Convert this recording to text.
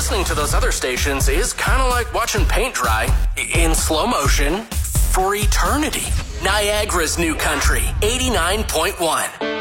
listening to those other stations is kind of like watching paint dry in slow motion for eternity. Niagara's New Country, 89.1.